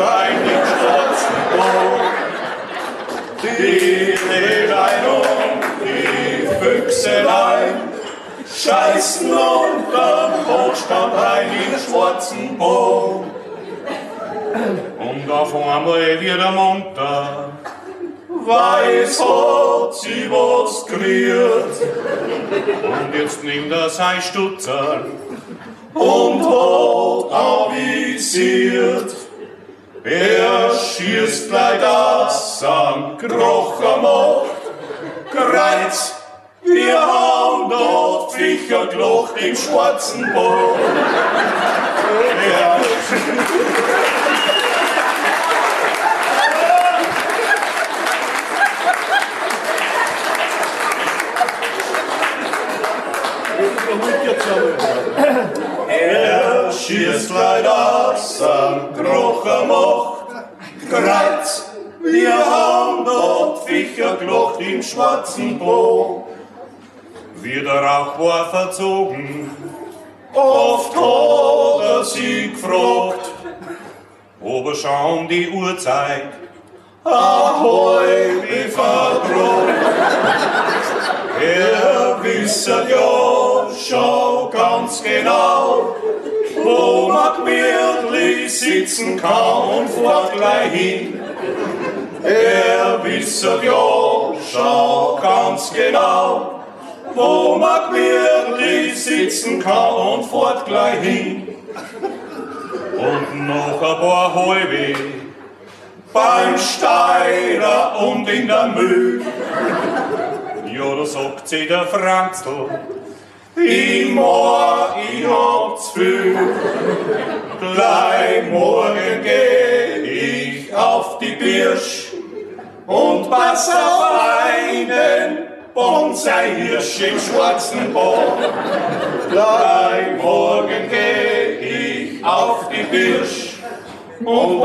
rein im Schwarzenburg. Die Rehlein und die Füchselein scheißen unterm Hochstand rein im Schwarzenburg. Und auf einmal wieder munter, weiß hat sie was gerührt. Und jetzt nimmt er sein Stutzer und hat avisiert. Er schießt gleich aus am Krocher macht Kreuz. Wir haben dort Viecher gelacht im Schwarzenburg. Ja. Er schießt leider aus am Krocher macht Kreuz. Wir haben dort Viecher gelacht im Schwarzenburg. Wie der Rauch war verzogen, oft hat er sie gefragt, ob er schon die Uhrzeit ahoi wie verdroht. Er wisse ja schon ganz genau, wo man gemütlich sitzen kann und fährt gleich hin. Er wisse ja schon ganz genau, wo man gemütlich sitzen kann und fährt gleich hin. Und noch ein paar Halbe beim Steirer und in der Mühl. Ja, da sagt sie der Franzl, ich hab zu viel. Gleich morgen geh ich auf die Birsch und pass auf einen Bonsai-Hirsch im Schwarzenburg. Gleich morgen geh ich auf die Birsch und